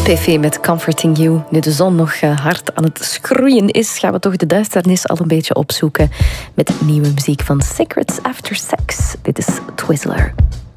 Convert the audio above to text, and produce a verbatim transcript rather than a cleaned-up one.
P V met Comforting You. Nu de zon nog hard aan het schroeien is, gaan we toch de duisternis al een beetje opzoeken met nieuwe muziek van Secrets After Sex. Dit is Twizzler.